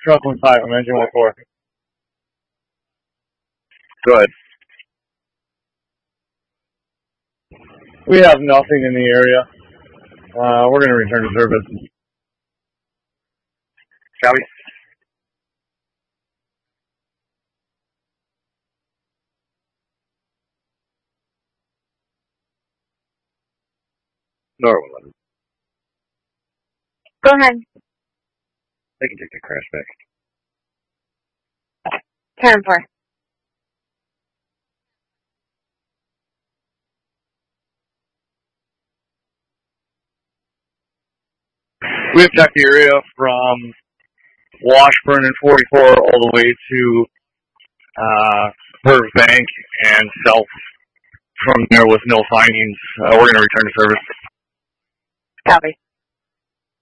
Truck 15, I'm engine 14. Go ahead. We have nothing in the area. We're going to return to service. Copy. Norwood. Go ahead. They can take the crash back. Turn 4. We have checked the area from Washburn and 44 all the way to Perv Bank and south from there with no findings. We're going to return to service. Copy.